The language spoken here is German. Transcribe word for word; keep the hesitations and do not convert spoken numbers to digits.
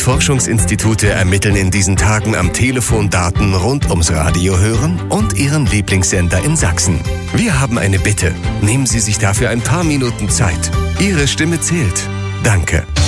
Umweltforschungsinstitute ermitteln in diesen Tagen am Telefon Daten rund ums Radio hören und Ihren Lieblingssender in Sachsen. Wir haben eine Bitte. Nehmen Sie sich dafür ein paar Minuten Zeit. Ihre Stimme zählt. Danke.